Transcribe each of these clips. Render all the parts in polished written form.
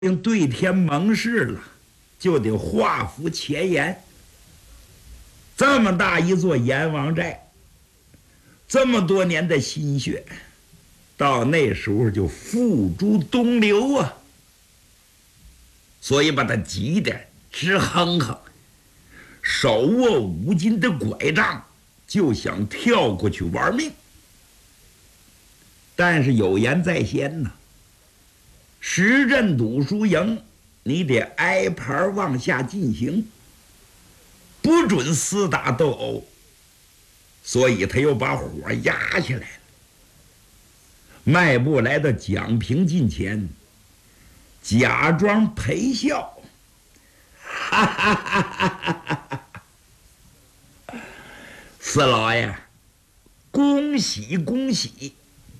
对天盟誓了，就得画符前言。这么大一座阎王寨，这么多年的心血，到那时候就付诸东流啊！所以把他急得直哼哼，手握5斤的拐杖，就想跳过去玩命。但是有言在先呐，实阵赌输赢，你得挨盘往下进行，不准厮打斗殴。所以他又把火压下来了，迈步来到蒋平近前，假装陪笑，哈哈哈哈哈！四老爷，恭喜恭喜！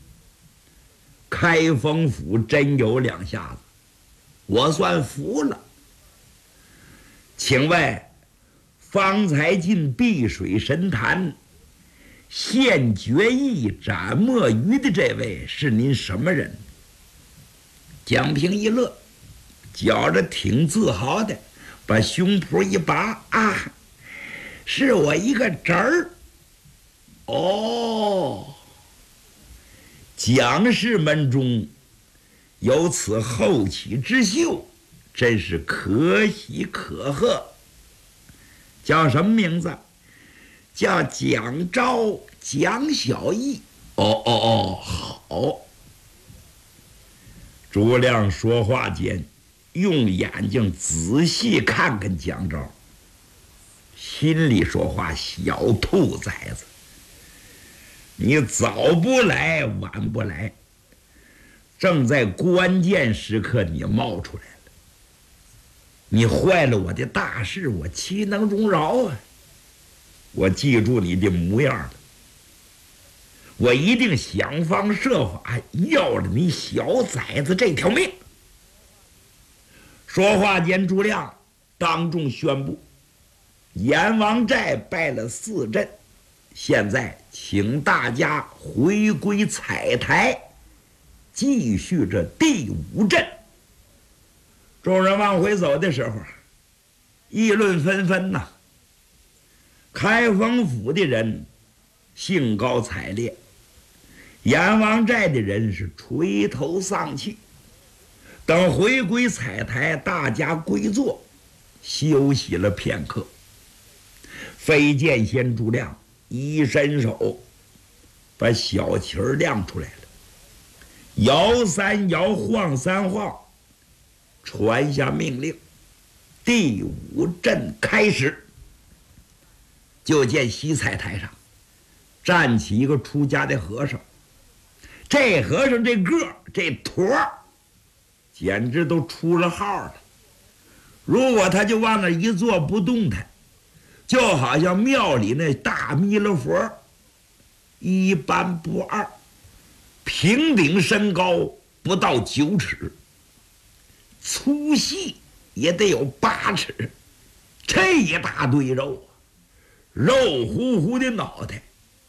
开封府真有2下子，我算服了。请问，方才进碧水神坛献决议斩墨鱼的这位是您什么人？蒋平一乐，觉着挺自豪的，把胸脯一拔，啊，是我一个侄儿。哦，蒋氏门中有此后起之秀，真是可喜可贺。叫什么名字？叫蒋昭、蒋小义。哦，好。朱亮说话间，用眼睛仔细看看蒋昭，心里说话：小兔崽子，你早不来晚不来，正在关键时刻你冒出来了，你坏了我的大事，我岂能容饶啊！我记住你的模样了，我一定想方设法要了你小崽子这条命。说话间，朱亮当众宣布，阎王寨败了4阵，现在请大家回归彩台，继续这第5阵。众人往回走的时候，议论纷纷呐。开封府的人兴高采烈，阎王寨的人是垂头丧气。等回归彩台，大家归坐，休息了片刻。飞剑仙朱亮一伸手，把小旗儿亮出来了，摇3摇，晃3晃，传下命令：第5阵开始。就见西彩台上站起一个出家的和尚，这和尚这个这坨简直都出了号了。如果他就往那一坐不动弹，就好像庙里那大弥勒佛，一般不二，平顶身高不到9尺，粗细也得有8尺，这一大堆肉，肉乎乎的脑袋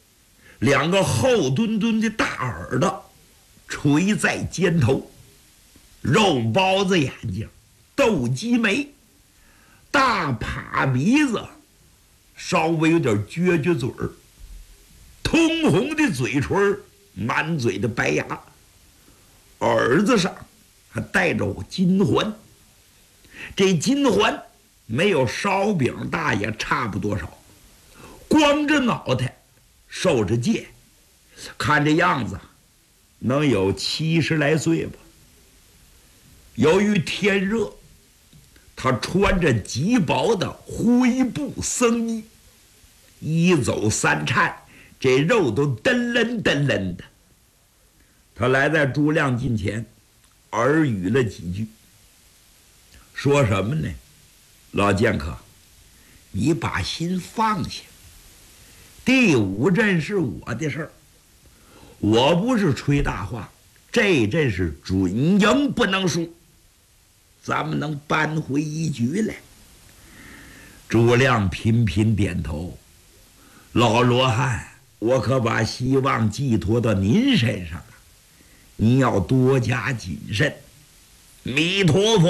，2个厚墩墩的大耳朵垂在肩头，肉包子眼睛，斗鸡眉，大趴鼻子，稍微有点撅撅嘴儿，通红的嘴唇，满嘴的白牙，耳子上还戴着金环，这金环没有烧饼大也差不多少，光着脑袋，受着戒，看这样子能有70来岁吧。由于天热，他穿着极薄的灰布僧衣，一走3颤，这肉都噔楞噔楞的。他来在朱亮近前，耳语了几句，说什么呢？老剑客，你把心放下，第5阵是我的事儿，我不是吹大话，这阵是准赢不能输，咱们能扳回一局来。朱亮频频点头，老罗汉，我可把希望寄托到您身上了，您要多加谨慎。 弥陀佛。